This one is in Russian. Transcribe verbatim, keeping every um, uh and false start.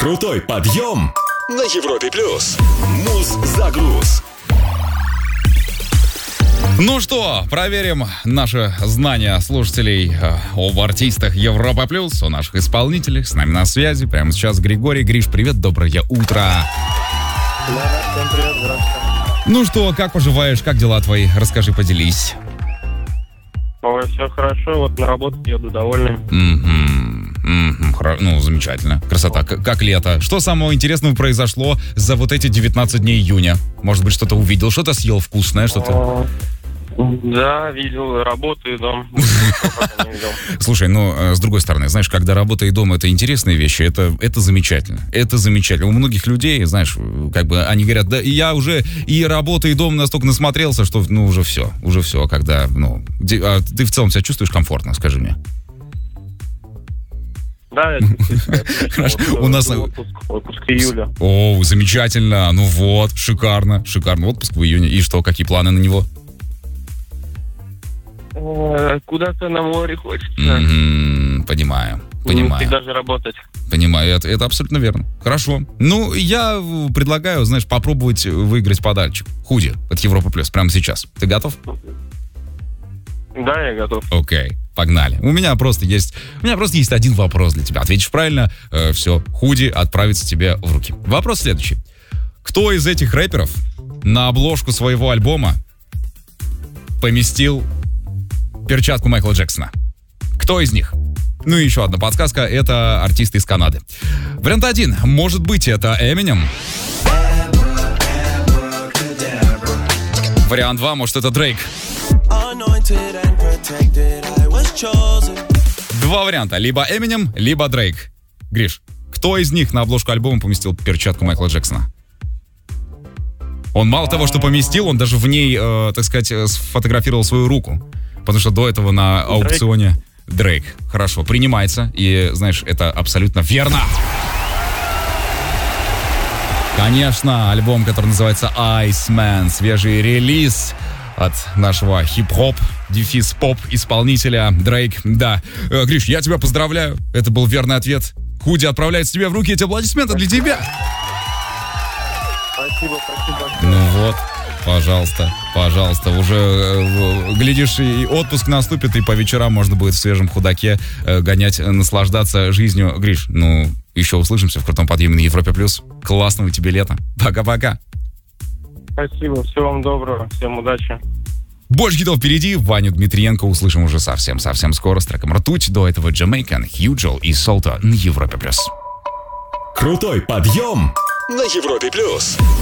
Крутой подъем на Европе плюс. Муз-загруз. Ну что, проверим наши знания слушателей э, об артистах Европа плюс, о наших исполнителях. С нами на связи прямо сейчас Григорий. Гриш, привет, доброе утро. Да, всем привет, здравствуйте. Ну что, как поживаешь, как дела твои? Расскажи, поделись. Ой, все хорошо, вот на работу еду довольный. Мгм, мгм, хоро- Ну, замечательно. Красота. К- как лето. Что самого интересного произошло за вот эти девятнадцать дней июня? Может быть, что-то увидел, что-то съел вкусное, что-то... О, Да, видел, работаю, дом. Пока не видел. Слушай, ну, э, с другой стороны, знаешь, когда работа и дом — это интересные вещи, это, это замечательно. Это замечательно. У многих людей, знаешь, как бы они говорят, да, я уже и работа, и дом настолько насмотрелся, что, ну, уже все, уже все, когда, ну... Где, а ты в целом себя чувствуешь комфортно, скажи мне? Да, я чувствую себя. Хорошо, Вот, у нас- Отпуск, отпуск июля. О, замечательно, ну вот, шикарно, шикарно. Отпуск в июне. И что, какие планы на него? Э, Куда-то на море хочется. М, Понимаю, Не понимаю. всегда же работать. Понимаю, это, это абсолютно верно. Хорошо. Ну, я э, предлагаю, знаешь, попробовать выиграть подарочек. Худи от Европа плюс прямо сейчас. Ты готов? Да, я готов. Окей, погнали. У меня просто есть, у меня просто есть один вопрос для тебя. Ответишь правильно, э, все, худи отправится тебе в руки. Вопрос следующий. Кто из этих рэперов на обложку своего альбома поместил перчатку Майкла Джексона? Кто из них? Ну и еще одна подсказка, это артисты из Канады. Вариант один. Может быть, это Эминем. Вариант два. Может, это Дрейк. Два варианта. Либо Эминем, либо Дрейк. Гриш, кто из них на обложку альбома поместил перчатку Майкла Джексона? Он мало того, что поместил, он даже в ней, э, так сказать, э, сфотографировал свою руку. Потому что до этого на аукционе... Дрейк. Хорошо, принимается. И, знаешь, это абсолютно верно. Конечно, альбом, который называется Iceman, свежий релиз от нашего хип-хоп, дефис поп исполнителя Дрейк. Да, Э, Гриш, я тебя поздравляю. Это был верный ответ. Худи отправляется тебе в руки. Эти аплодисменты для тебя. Спасибо, спасибо. Ну вот, пожалуйста, пожалуйста. Уже, э, глядишь, и отпуск наступит, и по вечерам можно будет в свежем худаке э, гонять, э, наслаждаться жизнью. Гриш, ну, еще услышимся в крутом подъеме на Европе+. плюс. Классного тебе лета. Пока-пока. Спасибо, всего вам доброго, всем удачи. Больше хитов впереди. Ваню Дмитриенко услышим уже совсем-совсем скоро с треком «Ртуть». До этого Jamaican, Хьюджел и Солта на Европе+. плюс. Крутой подъем на Европе плюс.